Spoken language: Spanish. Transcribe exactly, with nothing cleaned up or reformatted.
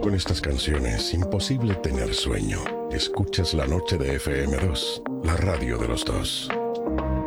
Con estas canciones, imposible tener sueño. Escuchas la noche de F M dos, la radio de los dos.